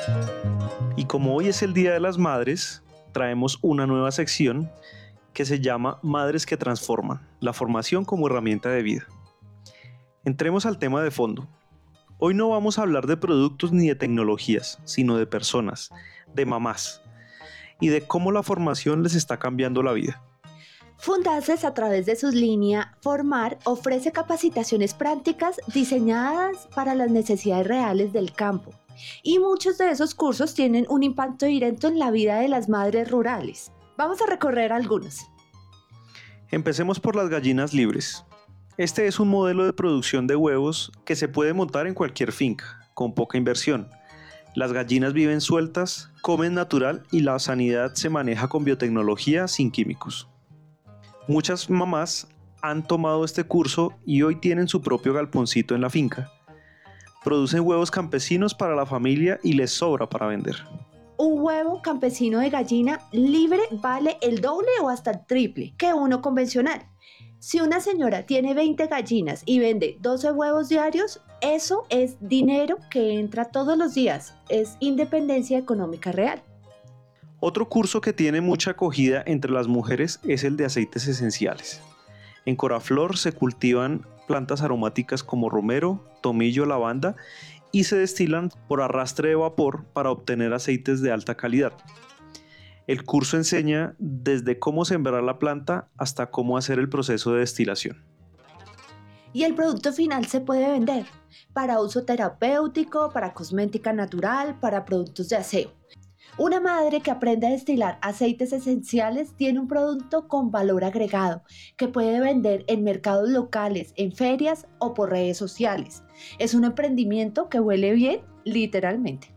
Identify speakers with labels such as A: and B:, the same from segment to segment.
A: Y como hoy es el Día de las Madres, traemos una nueva sección que se llama Madres que Transforman, la formación como herramienta de vida. Entremos al tema de fondo. Hoy no vamos a hablar de productos ni de tecnologías, sino de personas, de mamás, y de cómo la formación les está cambiando la vida.
B: Fundaces, a través de sus líneas Formar, ofrece capacitaciones prácticas diseñadas para las necesidades reales del campo. Y muchos de esos cursos tienen un impacto directo en la vida de las madres rurales. Vamos a recorrer algunos.
A: Empecemos por las gallinas libres. Este es un modelo de producción de huevos que se puede montar en cualquier finca, con poca inversión. Las gallinas viven sueltas, comen natural y la sanidad se maneja con biotecnología sin químicos. Muchas mamás han tomado este curso y hoy tienen su propio galponcito en la finca. Producen huevos campesinos para la familia y les sobra para vender.
B: Un huevo campesino de gallina libre vale el doble o hasta el triple que uno convencional. Si una señora tiene 20 gallinas y vende 12 huevos diarios, eso es dinero que entra todos los días. Es independencia económica real.
A: Otro curso que tiene mucha acogida entre las mujeres es el de aceites esenciales. En Coraflor se cultivan plantas aromáticas como romero, tomillo, lavanda y se destilan por arrastre de vapor para obtener aceites de alta calidad. El curso enseña desde cómo sembrar la planta hasta cómo hacer el proceso de destilación.
B: Y el producto final se puede vender para uso terapéutico, para cosmética natural, para productos de aseo. Una madre que aprende a destilar aceites esenciales tiene un producto con valor agregado que puede vender en mercados locales, en ferias o por redes sociales. Es un emprendimiento que huele bien, literalmente.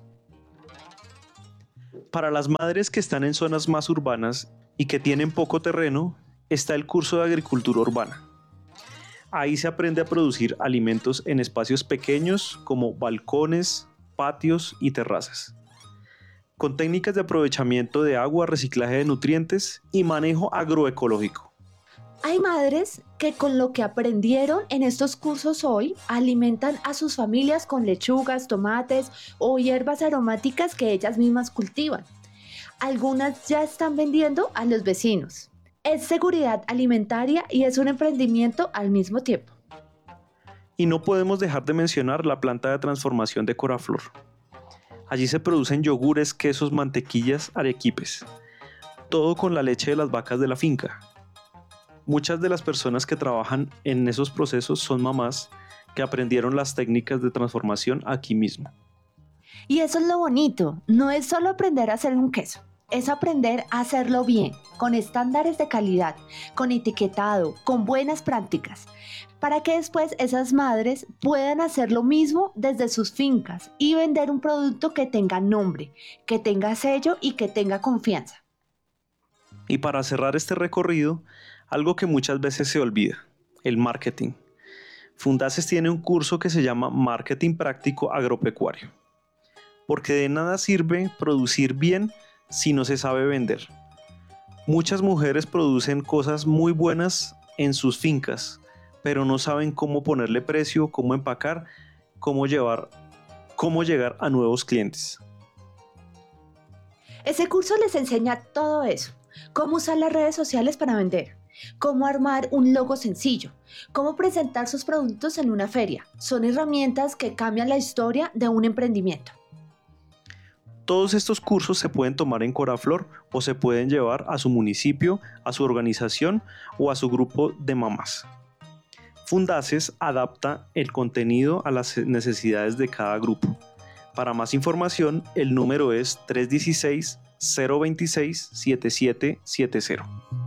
A: Para las madres que están en zonas más urbanas y que tienen poco terreno, está el curso de agricultura urbana. Ahí se aprende a producir alimentos en espacios pequeños como balcones, patios y terrazas, con técnicas de aprovechamiento de agua, reciclaje de nutrientes y manejo agroecológico.
B: Hay madres que con lo que aprendieron en estos cursos hoy alimentan a sus familias con lechugas, tomates o hierbas aromáticas que ellas mismas cultivan. Algunas ya están vendiendo a los vecinos. Es seguridad alimentaria y es un emprendimiento al mismo tiempo.
A: Y no podemos dejar de mencionar la planta de transformación de Coraflor. Allí se producen yogures, quesos, mantequillas, arequipes. Todo con la leche de las vacas de la finca. Muchas de las personas que trabajan en esos procesos son mamás que aprendieron las técnicas de transformación aquí mismo.
B: Y eso es lo bonito, no es solo aprender a hacer un queso, es aprender a hacerlo bien, con estándares de calidad, con etiquetado, con buenas prácticas, para que después esas madres puedan hacer lo mismo desde sus fincas y vender un producto que tenga nombre, que tenga sello y que tenga confianza.
A: Y para cerrar este recorrido, algo que muchas veces se olvida, el marketing. Fundaces tiene un curso que se llama Marketing Práctico Agropecuario, porque de nada sirve producir bien si no se sabe vender. Muchas mujeres producen cosas muy buenas en sus fincas, pero no saben cómo ponerle precio, cómo empacar, cómo llegar a nuevos clientes.
B: Ese curso les enseña todo eso, cómo usar las redes sociales para vender, cómo armar un logo sencillo, cómo presentar sus productos en una feria. Son herramientas que cambian la historia de un emprendimiento.
A: Todos estos cursos se pueden tomar en Coraflor o se pueden llevar a su municipio, a su organización o a su grupo de mamás. Fundaces adapta el contenido a las necesidades de cada grupo. Para más información, el número es 316-026-7770.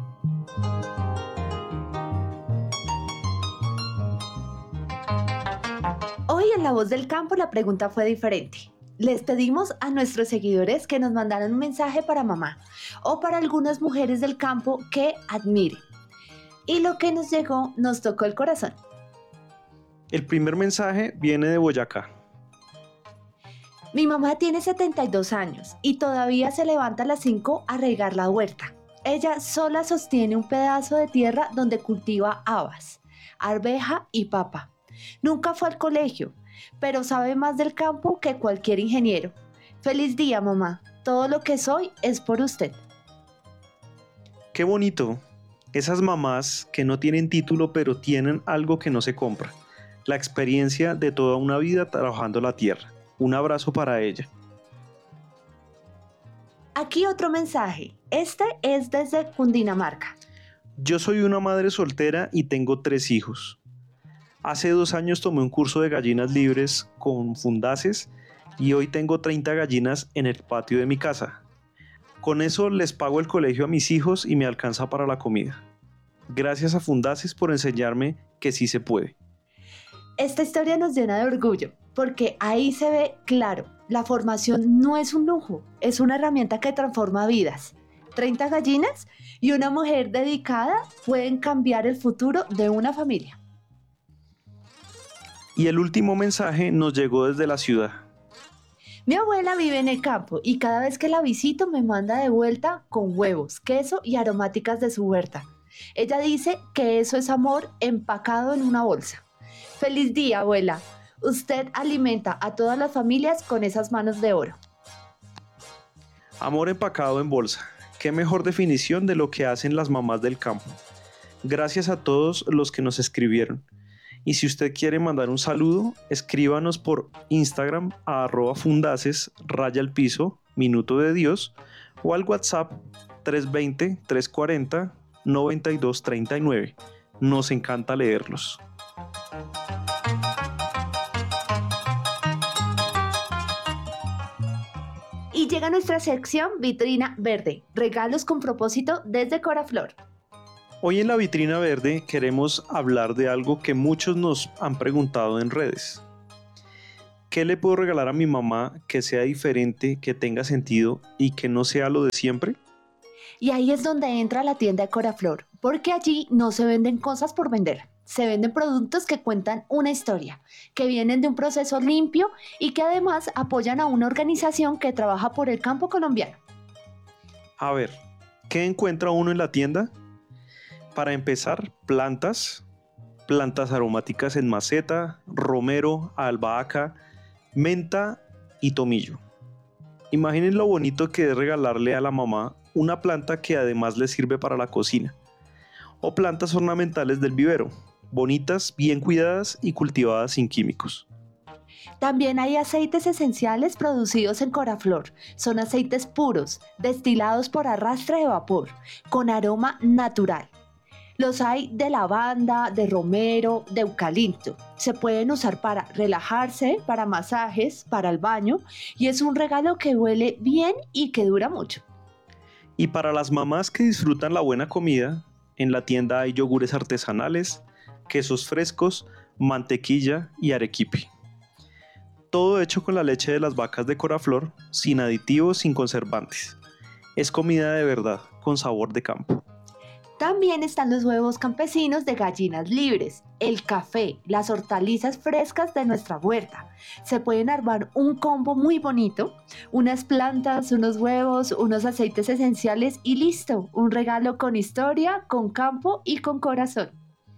B: Hoy en La Voz del Campo la pregunta fue diferente. Les pedimos a nuestros seguidores que nos mandaran un mensaje para mamá o para algunas mujeres del campo que admiren. Y lo que nos llegó nos tocó el corazón.
A: El primer mensaje viene de Boyacá.
B: Mi mamá tiene 72 años y todavía se levanta a las 5 a regar la huerta. Ella sola sostiene un pedazo de tierra donde cultiva habas, arveja y papa. Nunca fue al colegio, pero sabe más del campo que cualquier ingeniero. Feliz día, mamá. Todo lo que soy es por usted.
A: Qué bonito. Esas mamás que no tienen título pero tienen algo que no se compra. La experiencia de toda una vida trabajando la tierra. Un abrazo para ella.
B: Aquí otro mensaje. Este es desde Cundinamarca.
A: Yo soy una madre soltera y tengo 3 hijos. Hace 2 años tomé un curso de gallinas libres con Fundaces y hoy tengo 30 gallinas en el patio de mi casa. Con eso les pago el colegio a mis hijos y me alcanza para la comida. Gracias a Fundaces por enseñarme que sí se puede.
B: Esta historia nos llena de orgullo, porque ahí se ve claro, la formación no es un lujo, es una herramienta que transforma vidas. 30 gallinas y una mujer dedicada pueden cambiar el futuro de una familia.
A: Y el último mensaje nos llegó desde la ciudad.
B: Mi abuela vive en el campo y cada vez que la visito me manda de vuelta con huevos, queso y aromáticas de su huerta. Ella dice que eso es amor empacado en una bolsa. Feliz día, abuela. Usted alimenta a todas las familias con esas manos de oro.
A: Amor empacado en bolsa. Qué mejor definición de lo que hacen las mamás del campo. Gracias a todos los que nos escribieron. Y si usted quiere mandar un saludo, escríbanos por Instagram a @fundaces _minuto de Dios o al WhatsApp 320-340-9239. Nos encanta leerlos.
B: Y llega nuestra sección Vitrina Verde, regalos con propósito desde Coraflor.
A: Hoy en la vitrina verde queremos hablar de algo que muchos nos han preguntado en redes. ¿Qué le puedo regalar a mi mamá que sea diferente, que tenga sentido y que no sea lo de siempre?
B: Y ahí es donde entra la tienda de Coraflor, porque allí no se venden cosas por vender. Se venden productos que cuentan una historia, que vienen de un proceso limpio y que además apoyan a una organización que trabaja por el campo colombiano.
A: A ver, ¿qué encuentra uno en la tienda? Para empezar, plantas aromáticas en maceta, romero, albahaca, menta y tomillo. Imaginen lo bonito que es regalarle a la mamá una planta que además le sirve para la cocina. O plantas ornamentales del vivero, bonitas, bien cuidadas y cultivadas sin químicos.
B: También hay aceites esenciales producidos en Coraflor. Son aceites puros, destilados por arrastre de vapor, con aroma natural. Los hay de lavanda, de romero, de eucalipto. Se pueden usar para relajarse, para masajes, para el baño y es un regalo que huele bien y que dura mucho.
A: Y para las mamás que disfrutan la buena comida, en la tienda hay yogures artesanales, quesos frescos, mantequilla y arequipe. Todo hecho con la leche de las vacas de Coraflor, sin aditivos, sin conservantes. Es comida de verdad, con sabor de campo.
B: También están los huevos campesinos de gallinas libres, el café, las hortalizas frescas de nuestra huerta. Se pueden armar un combo muy bonito, unas plantas, unos huevos, unos aceites esenciales y listo, un regalo con historia, con campo y con corazón.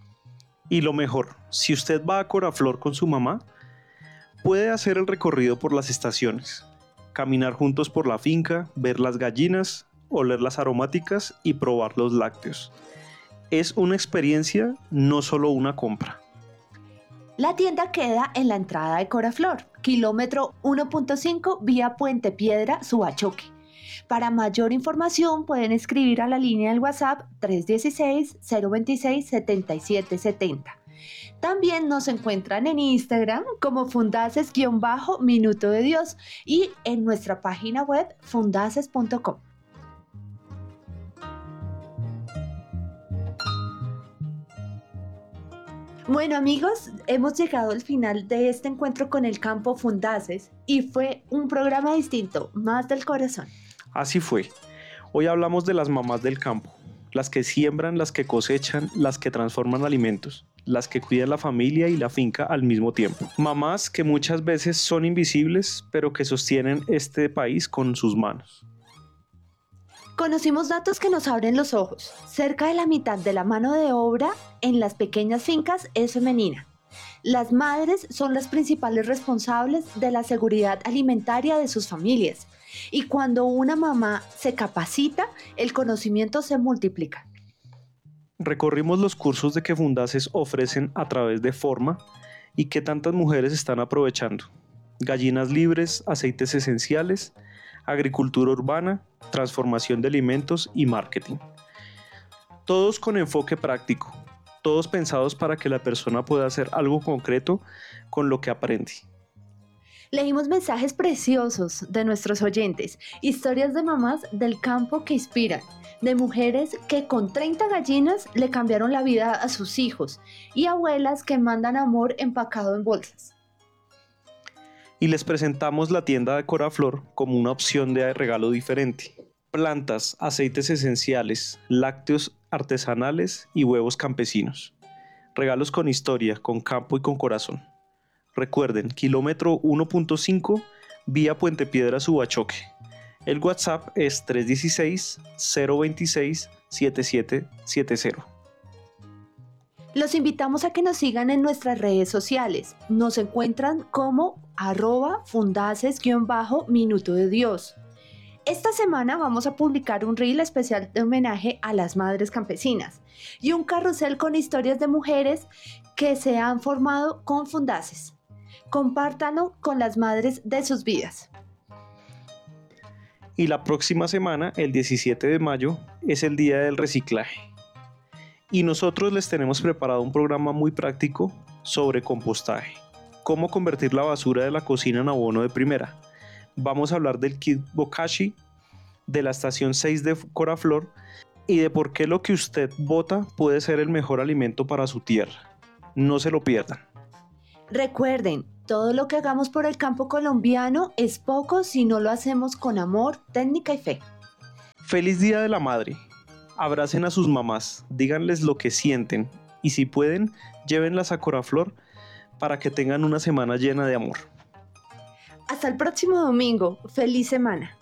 A: Y lo mejor, si usted va a Coraflor con su mamá, puede hacer el recorrido por las estaciones, caminar juntos por la finca, ver las gallinas, oler las aromáticas y probar los lácteos. Es una experiencia, no solo una compra.
B: La tienda queda en la entrada de Coraflor, kilómetro 1.5 vía Puente Piedra, Suachoque. Para mayor información pueden escribir a la línea del WhatsApp 316-026-7770. También nos encuentran en Instagram como fundaces_minuto de Dios y en nuestra página web fundaces.com. Bueno amigos, hemos llegado al final de este encuentro con el campo Fundaces y fue un programa distinto, más del corazón.
A: Así fue. Hoy hablamos de las mamás del campo, las que siembran, las que cosechan, las que transforman alimentos, las que cuidan la familia y la finca al mismo tiempo. Mamás que muchas veces son invisibles, pero que sostienen este país con sus manos.
B: Conocimos datos que nos abren los ojos. Cerca de la mitad de la mano de obra en las pequeñas fincas es femenina. Las madres son las principales responsables de la seguridad alimentaria de sus familias. Y cuando una mamá se capacita, el conocimiento se multiplica.
A: Recorrimos los cursos de que Fundaces ofrecen a través de Forma y que tantas mujeres están aprovechando. Gallinas libres, aceites esenciales, agricultura urbana, transformación de alimentos y marketing. Todos con enfoque práctico, todos pensados para que la persona pueda hacer algo concreto con lo que aprende.
B: Leímos mensajes preciosos de nuestros oyentes, historias de mamás del campo que inspiran, de mujeres que con 30 gallinas le cambiaron la vida a sus hijos y abuelas que mandan amor empacado en bolsas.
A: Y les presentamos la tienda de Coraflor como una opción de regalo diferente. Plantas, aceites esenciales, lácteos artesanales y huevos campesinos. Regalos con historia, con campo y con corazón. Recuerden, kilómetro 1.5, vía Puente Piedra Subachoque. El WhatsApp es 316-026-7770.
B: Los invitamos a que nos sigan en nuestras redes sociales. Nos encuentran como @fundaces_Minuto de Dios. Esta semana vamos a publicar un reel especial de homenaje a las madres campesinas y un carrusel con historias de mujeres que se han formado con Fundaces. Compártanlo con las madres de sus vidas.
A: Y la próxima semana, el 17 de mayo, es el Día del Reciclaje. Y nosotros les tenemos preparado un programa muy práctico sobre compostaje. Cómo convertir la basura de la cocina en abono de primera. Vamos a hablar del kit Bokashi, de la estación 6 de Coraflor y de por qué lo que usted bota puede ser el mejor alimento para su tierra. No se lo pierdan.
B: Recuerden, todo lo que hagamos por el campo colombiano es poco si no lo hacemos con amor, técnica y fe.
A: Feliz Día de la Madre. Abracen a sus mamás, díganles lo que sienten y si pueden, llévenlas a Coraflor para que tengan una semana llena de amor.
B: Hasta el próximo domingo. ¡Feliz semana!